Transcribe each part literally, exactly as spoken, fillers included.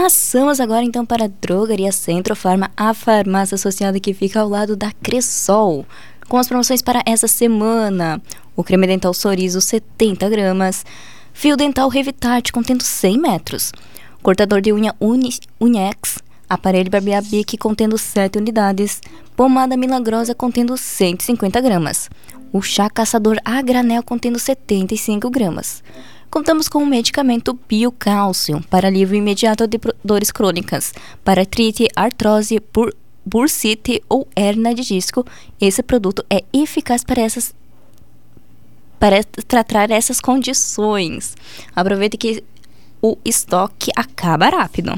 Passamos agora então para a Drogaria Centro Farma, a farmácia associada que fica ao lado da Cressol, com as promoções para essa semana. O creme dental Sorriso setenta gramas, fio dental Revitarte contendo cem metros, cortador de unha Uni- Uniex, aparelho barbear Bic contendo sete unidades, pomada milagrosa contendo cento e cinquenta gramas, o chá caçador a granel contendo setenta e cinco gramas. Contamos com o medicamento Biocálcio para alívio imediato de dores crônicas, para artrite, artrose, bur- bursite ou hérnia de disco. Esse produto é eficaz para essas para tratar essas condições. Aproveite que o estoque acaba rápido.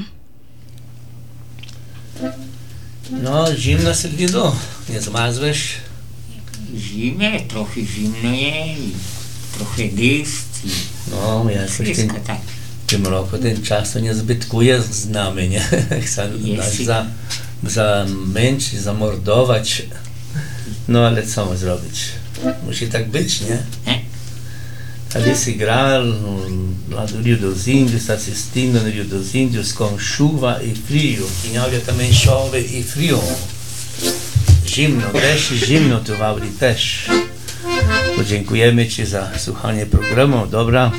No, zimno se lido, nie zmarzłeś? Zimne, trochę zimno jest, trochę deszcz. No, ja coś Wszystko ten, tak. w tym roku ten czas to nie zbytkuje z nami, nie? Chce nas za, zamęczyć, zamordować. No ale co ma zrobić? Musi tak być, nie? Alice gra lá do Rio dos Índios, assistindo no Rio dos Índios com chuva e frio. Em Áurea também chove e frio. Zimno, deszcz, zimno tu w Auri też. Podziękujemy Ci za słuchanie programu, dobra?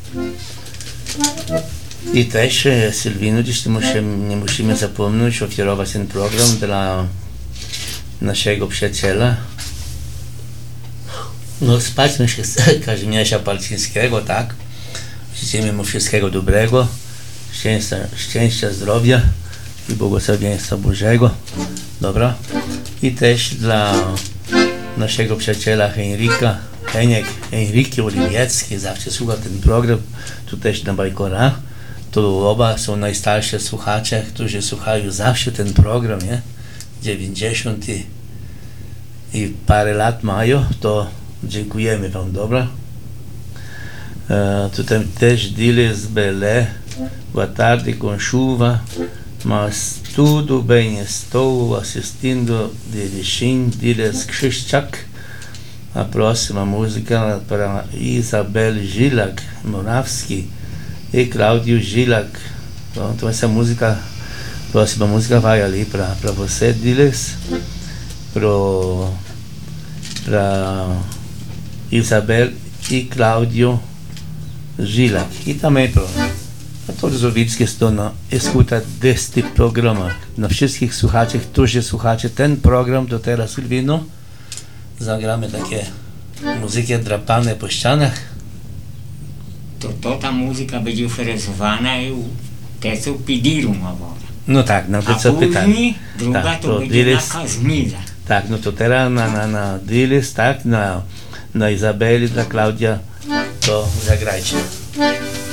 I też, Sylwinu, dziś musimy, nie musimy zapomnieć ofiarować ten program dla naszego przyjaciela. No, spaćmy się z Kazimierza Palcińskiego, tak? Życzymy mu wszystkiego dobrego, szczęścia, szczęścia, zdrowia i błogosławieństwa Bożego, dobra? I też dla naszego przyjaciela Henryka, Heniek, Henryki Oliwiecki, zawsze słucha ten program, tu też na Bajkora. To oba są najstarsi słuchacze, którzy słuchają zawsze ten program, nie? dziewięćdziesiąt i, i parę lat mają, to dziękujemy Wam, dobra? Uh, tutaj też Diles Belé, boa tarde com chuva, mas tudo bem, estou assistindo de Erechim, Diles Krzyszczak. A próxima música para Isabel Gilak Morawski e Cláudio Gilak. Então essa música, próxima música vai ali para para você, Diles, pro para Isabel e Cláudio Gilak, e também para todos os ouvintes que estão na escuta deste programa, na wszystkich słuchaczy, którzy słuchacie ten program, to teraz Sylwino zagramy takie muzyki drapane po ścianach. To, to ta muzyka będzie oferowana i te co pediram agora. No tak, no to A co pytanie. później druga Tak, to, to będzie Diles- na Kazmira. Tak, no to teraz na, na, na Diles, tak, na, na Izabeli, dla Klaudia, to zagrajcie.